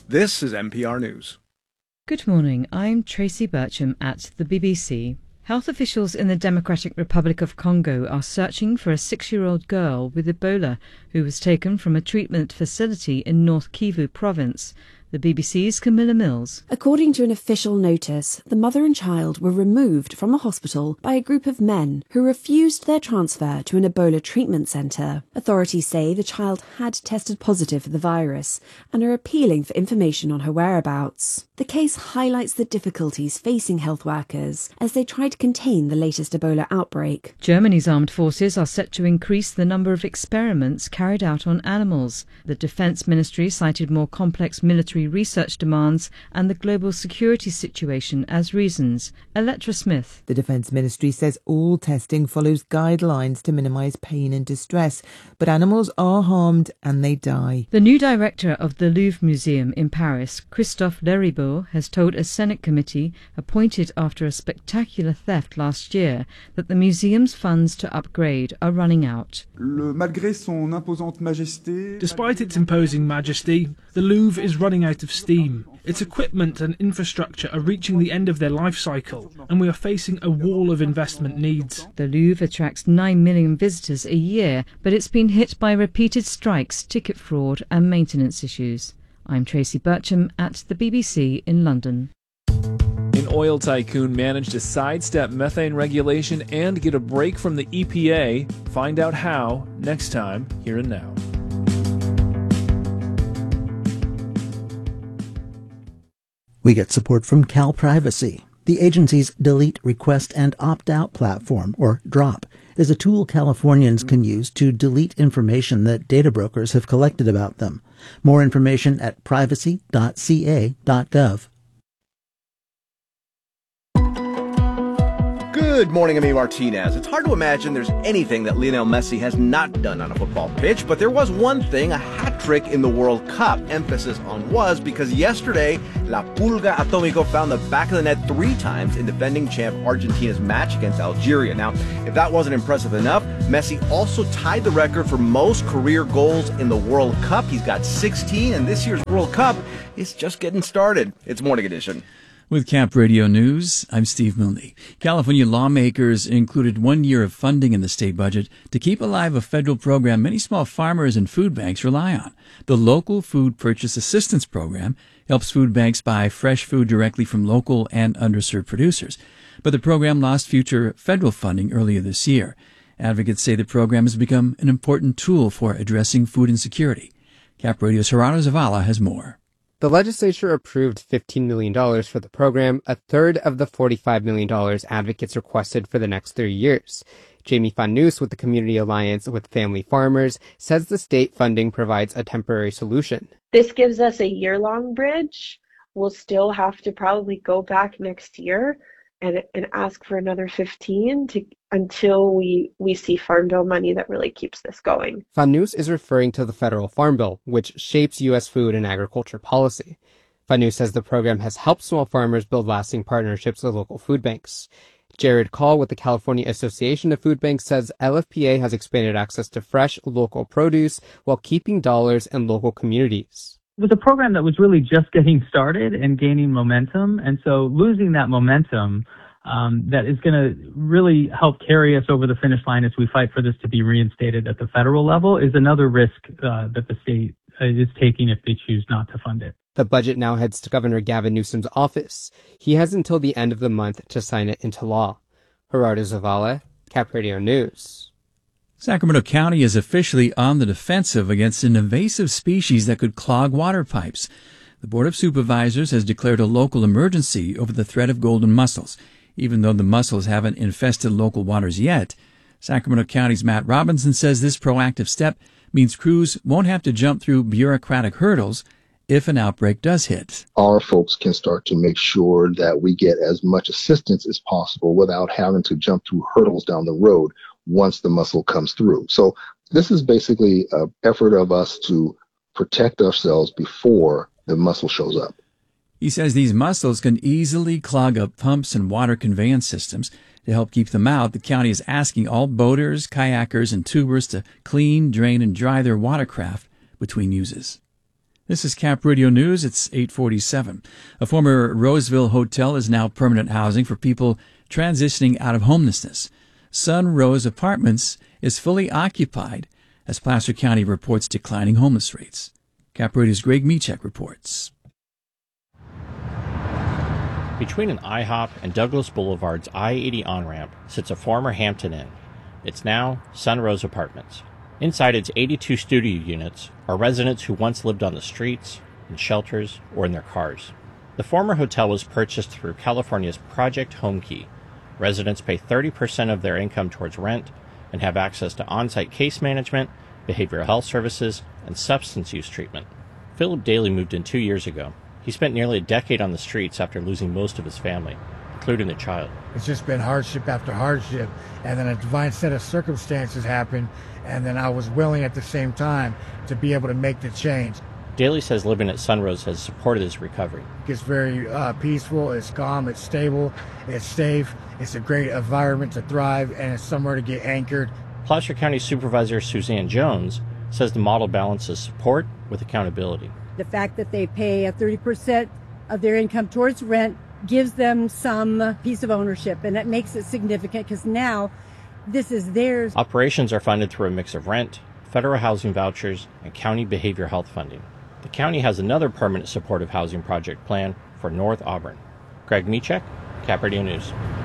This is NPR News. Good morning, I'm Tracy Bircham at the BBC. Health officials in the Democratic Republic of Congo are searching for a 6-year-old girl with Ebola who was taken from a treatment facility in North Kivu province. The BBC's Camilla Mills. According to an official notice, the mother and child were removed from a hospital by a group of men who refused their transfer to an Ebola treatment centre. Authorities say the child had tested positive for the virus and are appealing for information on her whereabouts. The case highlights the difficulties facing health workers as they try to contain the latest Ebola outbreak. Germany's armed forces are set to increase the number of experiments carried out on animals. The Defence Ministry cited more complex military research demands and the global security situation as reasons. Electra Smith. The Defence Ministry says all testing follows guidelines to minimise pain and distress, but animals are harmed and they die. The new director of the Louvre Museum in Paris, Christophe Leribaud, has told a Senate committee appointed after a spectacular theft last year that the museum's funds to upgrade are running out. Despite its imposing majesty, the Louvre is running out of steam. Its equipment and infrastructure are reaching the end of their life cycle, and we are facing a wall of investment needs. The Louvre attracts 9 million visitors a year, but it's been hit by repeated strikes, ticket fraud and maintenance issues. I'm Tracy Bircham at the BBC in London. An oil tycoon managed to sidestep methane regulation and get a break from the EPA. Find out how next time, Here and Now. We get support from CalPrivacy. The agency's Delete Request and Opt-out platform, or DROP, is a tool Californians can use to delete information that data brokers have collected about them. More information at privacy.ca.gov. Good morning, I'm Martinez. It's hard to imagine there's anything that Lionel Messi has not done on a football pitch, but there was one thing, a hat trick in the World Cup. Emphasis on was, because yesterday, La Pulga Atomico found the back of the net 3 times in defending champ Argentina's match against Algeria. Now, if that wasn't impressive enough, Messi also tied the record for most career goals in the World Cup. He's got 16, and this year's World Cup is just getting started. It's Morning Edition. With Cap Radio News, I'm Steve Milne. California lawmakers included 1 year of funding in the state budget to keep alive a federal program many small farmers and food banks rely on. The Local Food Purchase Assistance Program helps food banks buy fresh food directly from local and underserved producers. But the program lost future federal funding earlier this year. Advocates say the program has become an important tool for addressing food insecurity. Cap Radio's Gerardo Zavala has more. The legislature approved $15 million for the program, a third of the $45 million advocates requested for the next 3 years. Jamie Fanous with the Community Alliance with Family Farmers says the state funding provides a temporary solution. This gives us a year-long bridge. We'll still have to probably go back next year and ask for another 15 until we see Farm Bill money that really keeps this going. Fanous is referring to the federal Farm Bill, which shapes U.S. food and agriculture policy. Fanous says the program has helped small farmers build lasting partnerships with local food banks. Jared Call with the California Association of Food Banks says LFPA has expanded access to fresh, local produce while keeping dollars in local communities. It was a program that was really just getting started and gaining momentum. And so losing that momentum that is going to really help carry us over the finish line as we fight for this to be reinstated at the federal level is another risk that the state is taking if they choose not to fund it. The budget now heads to Governor Gavin Newsom's office. He has until the end of the month to sign it into law. Gerardo Zavala, Cap Radio News. Sacramento County is officially on the defensive against an invasive species that could clog water pipes. The Board of Supervisors has declared a local emergency over the threat of golden mussels. Even though the mussels haven't infested local waters yet, Sacramento County's Matt Robinson says this proactive step means crews won't have to jump through bureaucratic hurdles if an outbreak does hit. Our folks can start to make sure that we get as much assistance as possible without having to jump through hurdles down the road once the mussel comes through. So this is basically an effort of us to protect ourselves before the mussel shows up. He says these mussels can easily clog up pumps and water conveyance systems. To help keep them out, the county is asking all boaters, kayakers, and tubers to clean, drain, and dry their watercraft between uses. This is Cap Radio News. It's 8:47. A former Roseville hotel is now permanent housing for people transitioning out of homelessness. Sunrose Apartments is fully occupied as Placer County reports declining homeless rates. Cap Radio's Greg Michek reports. Between an IHOP and Douglas Boulevard's I-80 on-ramp sits a former Hampton Inn. It's now Sunrose Apartments. Inside its 82 studio units are residents who once lived on the streets, in shelters, or in their cars. The former hotel was purchased through California's Project Homekey. Residents pay 30% of their income towards rent and have access to on-site case management, behavioral health services, and substance use treatment. Philip Daly moved in 2 years ago. He spent nearly a decade on the streets after losing most of his family, including a child. It's just been hardship after hardship, and then a divine set of circumstances happened, and then I was willing at the same time to be able to make the change. Daly says living at Sunrose has supported his recovery. It's very peaceful, it's calm, it's stable, it's safe, it's a great environment to thrive, and it's somewhere to get anchored. Placer County Supervisor Suzanne Jones says the model balances support with accountability. The fact that they pay a 30% of their income towards rent gives them some piece of ownership, and that makes it significant because now this is theirs. Operations are funded through a mix of rent, federal housing vouchers, and county behavioral health funding. The county has another permanent supportive housing project plan for North Auburn. Greg Michek, Cap Radio News.